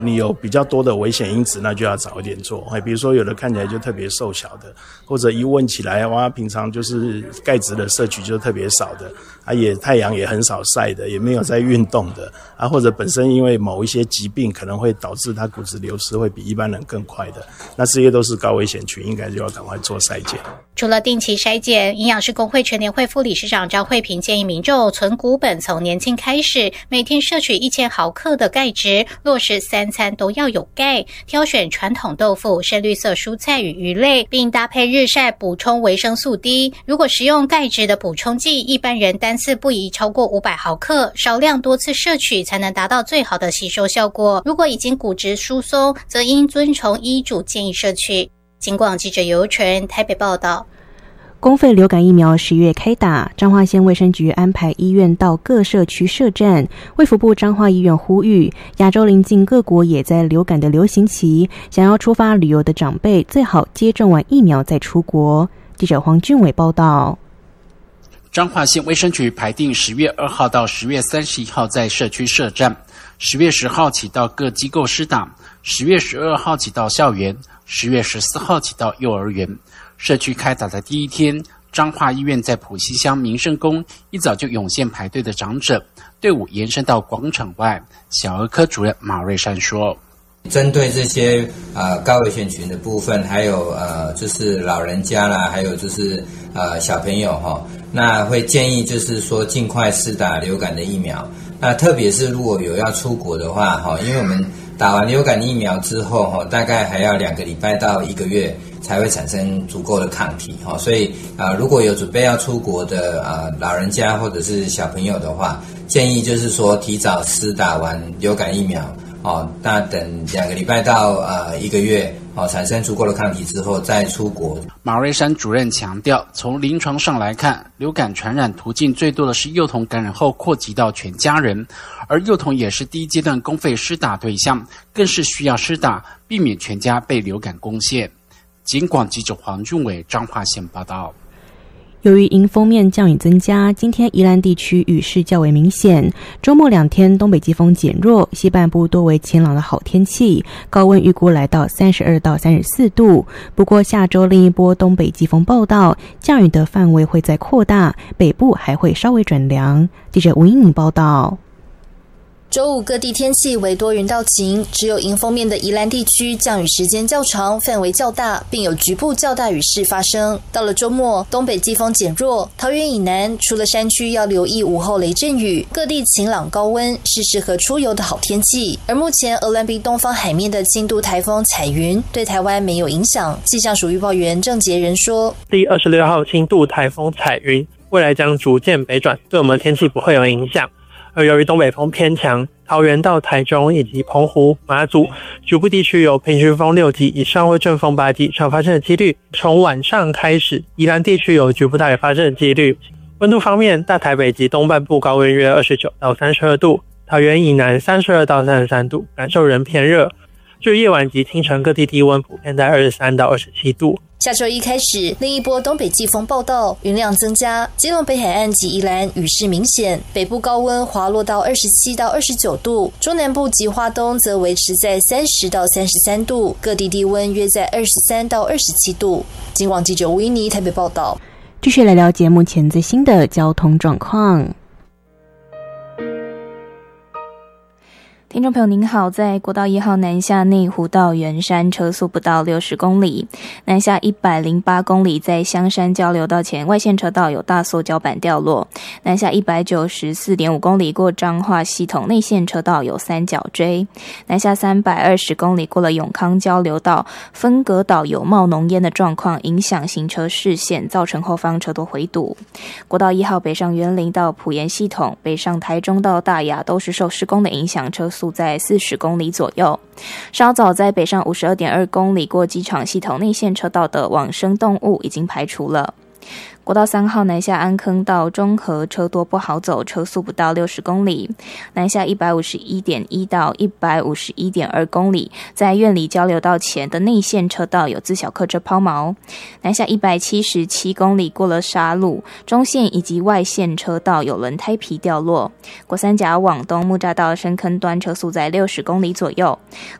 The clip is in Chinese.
你有比较多的危险因子，那就要早一点做。比如说有的看起来就特别瘦小的，或者一问起来哇，平常就是钙质的摄取就特别少的也太阳也很少晒的，也没有在运动的或者本身因为某一些疾病可能会导致他骨质流失会比一般人更快的，那这些都是高危险群，应该就要赶快做筛检。 除了定期筛检，营养师工会全联会副理事长张慧萍建议民众存股本从年轻开始，每天摄取1000毫克的钙质，落实3餐都要有钙，挑选传统豆腐、深绿色蔬菜与鱼类，并搭配日晒补充维生素 D。 如果食用钙质的补充剂，一般人单次不宜超过500毫克，少量多次摄取才能达到最好的吸收效果。如果已经骨质疏松，则应遵从医嘱建议摄取。警广记者尤纯台北报道。 公费流感疫苗10月开打，彰化县卫生局安排医院到各社区设站。卫福部彰化医院呼吁，亚洲邻近各国也在流感的流行期，想要出发旅游的长辈最好接种完疫苗再出国。记者黄俊伟报道。 彰化县卫生局排定10月2号到10月31号在社区设站，10月10号起到各机构施打，10月12号起到校园，10月14号起到幼儿园。社区开打的第一天，彰化医院在埔西乡民生宫一早就涌现排队的长者，队伍延伸到广场外。小儿科主任马瑞山说， 针对这些高危险群的部分，还有就是老人家啦，还有就是小朋友那会建议就是说尽快施打流感的疫苗。那特别是如果有要出国的话因为我们打完流感疫苗之后大概还要2个礼拜到1个月才会产生足够的抗体所以如果有准备要出国的老人家或者是小朋友的话，建议就是说提早施打完流感疫苗那等2个礼拜到1个月产生足够的抗体之后再出国。 马瑞山主任强调，从临床上来看，流感传染途径最多的是幼童感染后扩及到全家人，而幼童也是第一阶段公费施打对象，更是需要施打，避免全家被流感攻陷。警广记者黄俊伟彰化县报道。 由于迎风面降雨增加，今天宜兰地区雨势较为明显。周末2天东北季风减弱，西半部多为晴朗的好天气，高温预估来到32到34度。不过下周另一波东北季风报道，降雨的范围会再扩大，北部还会稍微转凉。记者吴英敏报道。 周五各地天气为多云到晴，只有迎风面的宜兰地区降雨时间较长，范围较大，并有局部较大雨势发生。到了周末，东北季风减弱，桃园以南除了山区要留意午后雷阵雨，各地晴朗高温，是适合出游的好天气。而目前鹅銮鼻东方海面的轻度台风彩云对台湾没有影响。气象署预报员郑杰仁说， 第26号轻度台风彩云未来将逐渐北转，对我们的天气不会有影响。而由于东北风偏强，桃园到台中以及澎湖、马祖局部地区有平均风6级以上或阵风8级以上发生的几率。从晚上开始，宜兰地区有局部大雨发生的几率。温度方面，大台北及东半部高温约29到32度，桃园以南32到33度，感受仍偏热。至于夜晚及清晨，各地低温普遍在23到27度。 下周一开始，另一波东北季风报道，云量增加，基隆北海岸及宜兰雨势明显，北部高温滑落到27到29度，中南部及花东则维持在30到33度，各地低温约在23到27度。警广记者吴依妮台北报道。 继续来了解目前最新的交通状况。 听众朋友您好，在国道1号南下内湖到圆山车速不到60公里，南下108公里在香山交流道前外线车道有大塑胶板掉落，南下194.5公里过彰化系统内线车道有三角锥，南下320公里过了永康交流道分隔岛有冒浓烟的状况，影响行车视线，造成后方车多回堵。国道1号北上员林到埔盐系统，北上台中到大雅都是受施工的影响，车速在40公里左右。稍早在北上52.2公里过机场系统内线车道的往生动物已经排除了。 国道3号南下安坑到中和车多不好走，车速不到60公里。南下 151.1 到 151.2 公里，在苑里交流道前的内线车道有自小客车抛锚。南下177公里过了沙路，中线以及外线车道有轮胎皮掉落。国三甲往东木栅道深坑端车速在60公里左右。